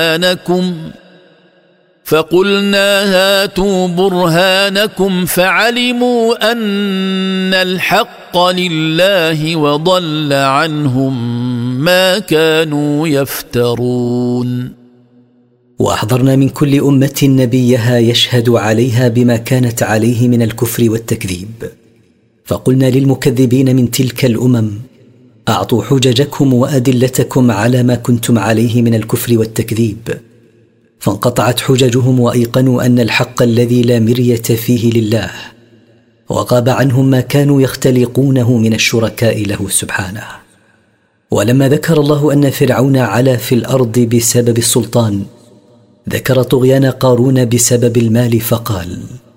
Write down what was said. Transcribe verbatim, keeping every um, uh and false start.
برهانكم فقلنا هاتوا برهانكم فعلموا أن الحق لله وضل عنهم ما كانوا يفترون. وأحضرنا من كل أمة نبيها يشهد عليها بما كانت عليه من الكفر والتكذيب، فقلنا للمكذبين من تلك الأمم أعطوا حججكم وأدلتكم على ما كنتم عليه من الكفر والتكذيب، فانقطعت حججهم وأيقنوا أن الحق الذي لا مرية فيه لله، وغاب عنهم ما كانوا يختلقونه من الشركاء له سبحانه. ولما ذكر الله أن فرعون علا في الأرض بسبب السلطان، ذكر طغيان قارون بسبب المال فقال: